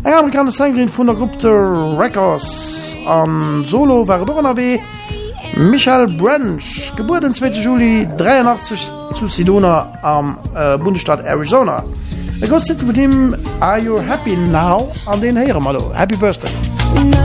Eg amerikaner Sängerin vun der Gruppe Records an Solo war DonnerW Michael Branch, geboren den 2. Juli 83 zu Sedona am Bundesstaat Arizona. E Gott sit vu dem Are You Happy Now an den Herre malo. Happy Birthday.